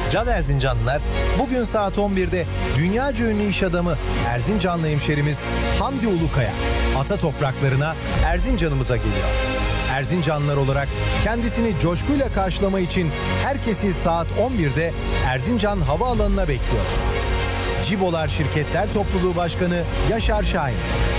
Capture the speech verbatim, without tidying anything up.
Can Erzincanlılar, bugün saat on birde dünyaca ünlü iş adamı Erzincanlı hemşerimiz Hamdi Ulukaya ata topraklarına Erzincan'ımıza geliyor. Erzincanlılar olarak kendisini coşkuyla karşılama için herkesi saat on birde Erzincan Havaalanı'na bekliyoruz. Cibolar Şirketler Topluluğu Başkanı Yaşar Şahin.